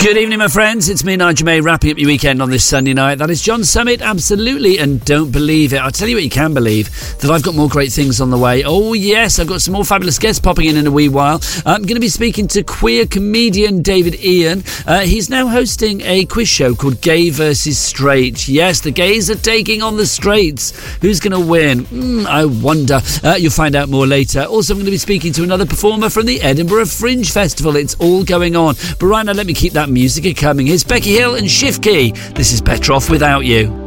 Good evening, my friends. It's me, Nigel May, wrapping up your weekend on this Sunday night. That is John Summit, absolutely, and don't believe it. I'll tell you what you can believe, that I've got more great things on the way. Oh, yes, I've got some more fabulous guests popping in a wee while. I'm going to be speaking to queer comedian David Ian. He's now hosting a quiz show called Gay vs. Straight. Yes, the gays are taking on the straights. Who's going to win? I wonder. You'll find out more later. Also, I'm going to be speaking to another performer from the Edinburgh Fringe Festival. It's all going on. But right now, let me keep that music coming. Here's Becky Hill and Shifky. This is Better Off Without You.